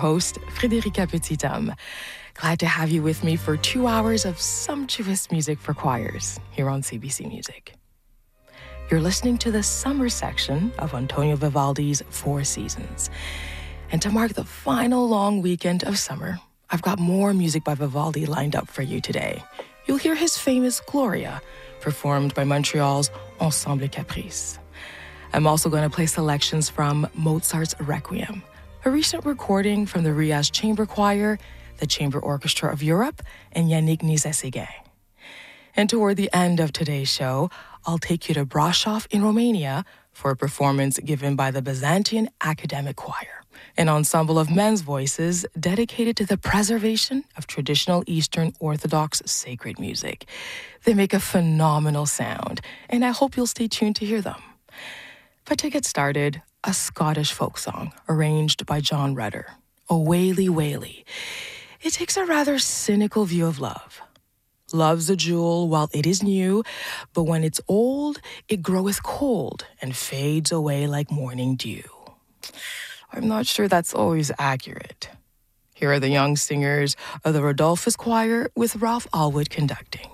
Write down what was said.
host, Frédérica Petithomme. Glad to have you with me for 2 hours of sumptuous music for choirs here on CBC Music. You're listening to the summer section of Antonio Vivaldi's Four Seasons. And to mark the final long weekend of summer, I've got more music by Vivaldi lined up for you today. You'll hear his famous Gloria, performed by Montreal's Ensemble Caprice. I'm also going to play selections from Mozart's Requiem, a recent recording from the Rias Chamber Choir, the Chamber Orchestra of Europe, and Yannick Nizet-Séguin. And toward the end of today's show, I'll take you to Brașov in Romania for a performance given by the Byzantine Academic Choir, an ensemble of men's voices dedicated to the preservation of traditional Eastern Orthodox sacred music. They make a phenomenal sound, and I hope you'll stay tuned to hear them. But to get started, a Scottish folk song arranged by John Rutter, O Waly Waly. It takes a rather cynical view of love. Love's a jewel while it is new, but when it's old, it groweth cold and fades away like morning dew. I'm not sure that's always accurate. Here are the young singers of the Rodolphus Choir with Ralph Allwood conducting.